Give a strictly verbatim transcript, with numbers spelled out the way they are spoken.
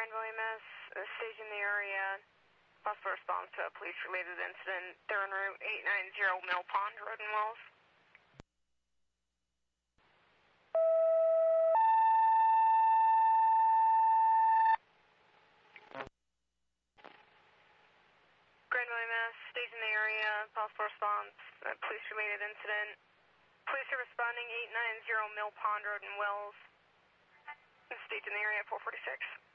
Granville E M S, uh, station in the area, possible response to a police-related incident. They're en route eight nine zero Mill Pond Road in Wells. Granville E M S, station in the area, possible response, uh, police-related incident. Police are responding eight nine zero Mill Pond Road in Wells. Station in the area, four forty-six.